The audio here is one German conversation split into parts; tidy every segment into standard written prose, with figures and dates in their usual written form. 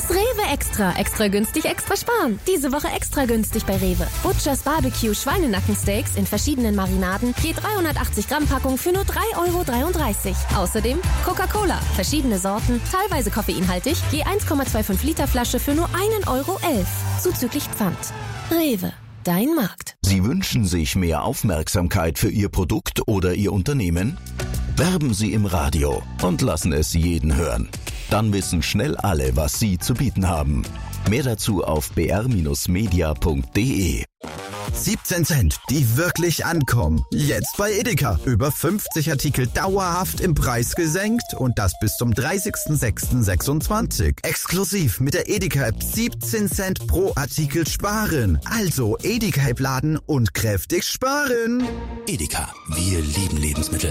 Rewe Extra. Extra günstig, extra sparen. Diese Woche extra günstig bei Rewe. Butchers Barbecue Schweinenackensteaks in verschiedenen Marinaden. Je 380 Gramm Packung für nur 3,33 €. Außerdem Coca-Cola. Verschiedene Sorten, teilweise koffeinhaltig. Je 1,25 Liter Flasche für nur 1,11 €. Zuzüglich Pfand. Rewe. Dein Markt. Sie wünschen sich mehr Aufmerksamkeit für Ihr Produkt oder Ihr Unternehmen? Werben Sie im Radio und lassen es jeden hören. Dann wissen schnell alle, was Sie zu bieten haben. Mehr dazu auf br-media.de. 17 Cent, die wirklich ankommen. Jetzt bei Edeka. Über 50 Artikel dauerhaft im Preis gesenkt und das bis zum 30.06.26. Exklusiv mit der Edeka-App 17 Cent pro Artikel sparen. Also Edeka-App laden und kräftig sparen. Edeka, wir lieben Lebensmittel.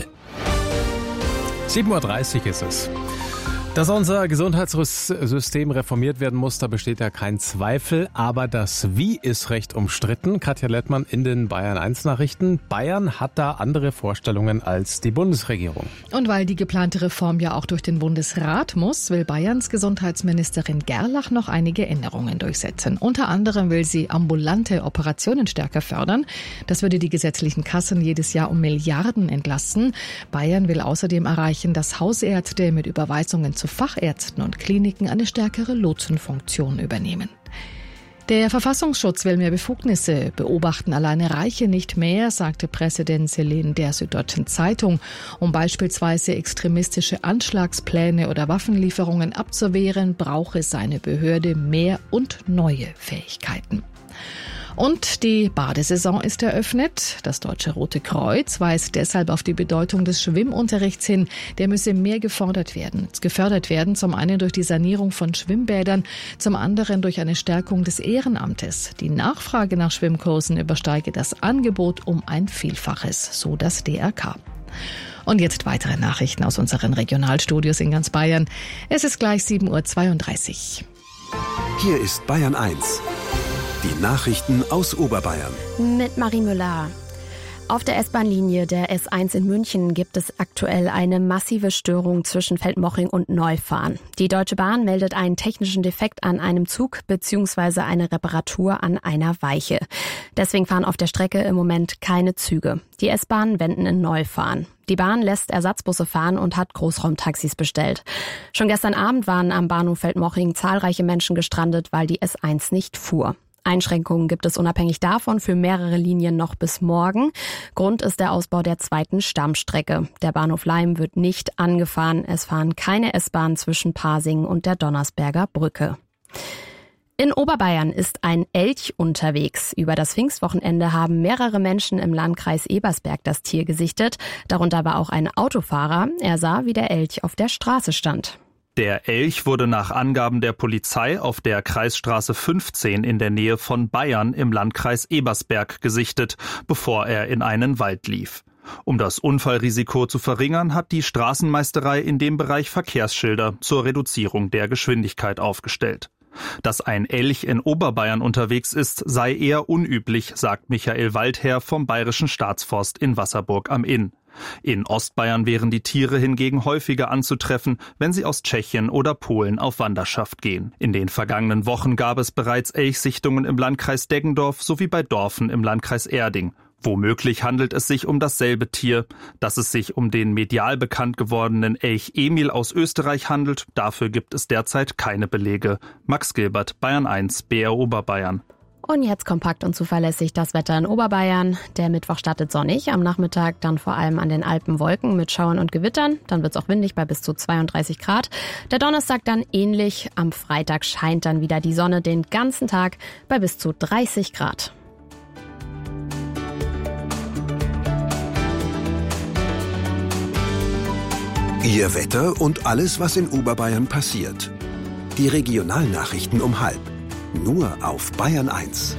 7:30 Uhr ist es. Dass unser Gesundheitssystem reformiert werden muss, da besteht ja kein Zweifel. Aber das Wie ist recht umstritten. Katja Lettmann in den Bayern-1-Nachrichten. Bayern hat da andere Vorstellungen als die Bundesregierung. Und weil die geplante Reform ja auch durch den Bundesrat muss, will Bayerns Gesundheitsministerin Gerlach noch einige Änderungen durchsetzen. Unter anderem will sie ambulante Operationen stärker fördern. Das würde die gesetzlichen Kassen jedes Jahr um Milliarden entlasten. Bayern will außerdem erreichen, dass Hausärzte mit Überweisungen zu Fachärzten und Kliniken eine stärkere Lotsenfunktion übernehmen. Der Verfassungsschutz will mehr Befugnisse, beobachten alleine Reiche nicht mehr, sagte Präsident Selin der Süddeutschen Zeitung. Um beispielsweise extremistische Anschlagspläne oder Waffenlieferungen abzuwehren, brauche seine Behörde mehr und neue Fähigkeiten. Und die Badesaison ist eröffnet. Das Deutsche Rote Kreuz weist deshalb auf die Bedeutung des Schwimmunterrichts hin. Der müsse mehr gefördert werden. Zum einen durch die Sanierung von Schwimmbädern, zum anderen durch eine Stärkung des Ehrenamtes. Die Nachfrage nach Schwimmkursen übersteige das Angebot um ein Vielfaches, so das DRK. Und jetzt weitere Nachrichten aus unseren Regionalstudios in ganz Bayern. Es ist gleich 7:32 Uhr. Hier ist Bayern 1. Die Nachrichten aus Oberbayern. Mit Marie Müller. Auf der S-Bahn-Linie der S1 in München gibt es aktuell eine massive Störung zwischen Feldmoching und Neufahren. Die Deutsche Bahn meldet einen technischen Defekt an einem Zug bzw. eine Reparatur an einer Weiche. Deswegen fahren auf der Strecke im Moment keine Züge. Die S-Bahnen wenden in Neufahren. Die Bahn lässt Ersatzbusse fahren und hat Großraumtaxis bestellt. Schon gestern Abend waren am Bahnhof Feldmoching zahlreiche Menschen gestrandet, weil die S1 nicht fuhr. Einschränkungen gibt es unabhängig davon für mehrere Linien noch bis morgen. Grund ist der Ausbau der zweiten Stammstrecke. Der Bahnhof Laim wird nicht angefahren. Es fahren keine S-Bahnen zwischen Pasing und der Donnersberger Brücke. In Oberbayern ist ein Elch unterwegs. Über das Pfingstwochenende haben mehrere Menschen im Landkreis Ebersberg das Tier gesichtet. Darunter war auch ein Autofahrer. Er sah, wie der Elch auf der Straße stand. Der Elch wurde nach Angaben der Polizei auf der Kreisstraße 15 in der Nähe von Bayern im Landkreis Ebersberg gesichtet, bevor er in einen Wald lief. Um das Unfallrisiko zu verringern, hat die Straßenmeisterei in dem Bereich Verkehrsschilder zur Reduzierung der Geschwindigkeit aufgestellt. Dass ein Elch in Oberbayern unterwegs ist, sei eher unüblich, sagt Michael Waldherr vom Bayerischen Staatsforst in Wasserburg am Inn. In Ostbayern wären die Tiere hingegen häufiger anzutreffen, wenn sie aus Tschechien oder Polen auf Wanderschaft gehen. In den vergangenen Wochen gab es bereits Elchsichtungen im Landkreis Deggendorf sowie bei Dorfen im Landkreis Erding. Womöglich handelt es sich um dasselbe Tier. Dass es sich um den medial bekannt gewordenen Elch Emil aus Österreich handelt, dafür gibt es derzeit keine Belege. Max Gilbert, Bayern 1, BR Oberbayern. Und jetzt kompakt und zuverlässig das Wetter in Oberbayern. Der Mittwoch startet sonnig, am Nachmittag dann vor allem an den Alpen Wolken mit Schauern und Gewittern. Dann wird es auch windig bei bis zu 32 Grad. Der Donnerstag dann ähnlich. Am Freitag scheint dann wieder die Sonne den ganzen Tag bei bis zu 30 Grad. Ihr Wetter und alles, was in Oberbayern passiert. Die Regionalnachrichten um 12:30. Nur auf Bayern 1.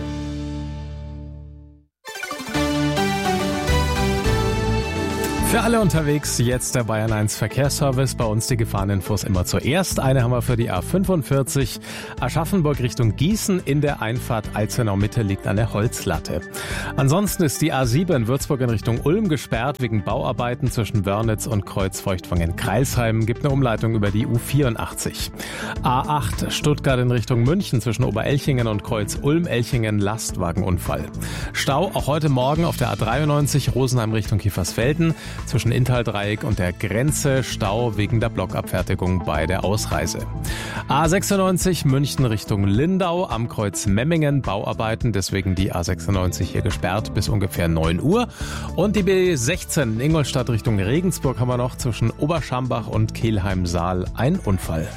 Für alle unterwegs jetzt der Bayern 1 Verkehrsservice. Bei uns die Gefahreninfos immer zuerst. Eine haben wir für die A45 Aschaffenburg Richtung Gießen. In der Einfahrt Eizenau Mitte liegt eine Holzlatte. Ansonsten ist die A7 Würzburg in Richtung Ulm gesperrt wegen Bauarbeiten zwischen Wörnitz und Kreuzfeuchtwangen-Kreilsheim. Gibt eine Umleitung über die U84. A8 Stuttgart in Richtung München zwischen Oberelchingen und Kreuz Ulm-Elchingen Lastwagenunfall. Stau auch heute Morgen auf der A93 Rosenheim Richtung Kiefersfelden. Zwischen Inntal-Dreieck und der Grenze Stau wegen der Blockabfertigung bei der Ausreise. A96 München Richtung Lindau am Kreuz Memmingen Bauarbeiten, deswegen die A96 hier gesperrt bis ungefähr 9 Uhr. Und die B16 Ingolstadt Richtung Regensburg haben wir noch zwischen Oberschambach und Kelheim-Saal ein Unfall.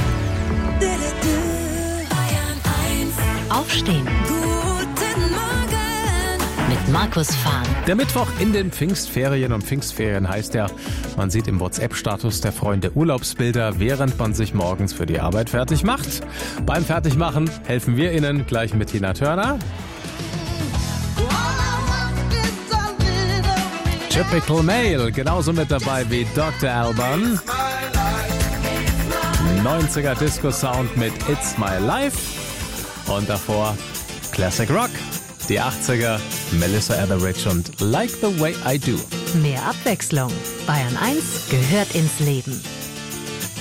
Aufstehen. Mit Markus Fahn. Der Mittwoch in den Pfingstferien. Und Pfingstferien heißt ja, man sieht im WhatsApp-Status der Freunde Urlaubsbilder, während man sich morgens für die Arbeit fertig macht. Beim Fertigmachen helfen wir Ihnen gleich mit Tina Turner. Typical Male, genauso mit dabei wie Dr. Alban. 90er Disco-Sound mit It's My Life. Und davor Classic Rock. Die 80er, Melissa Etheridge und Like the Way I Do. Mehr Abwechslung. Bayern 1 gehört ins Leben.